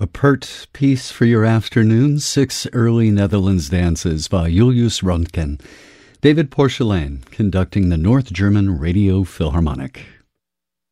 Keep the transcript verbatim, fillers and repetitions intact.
A pert piece for your afternoon, Six Early Netherlands Dances by Julius Röntgen. David Porcelain conducting the North German Radio Philharmonic.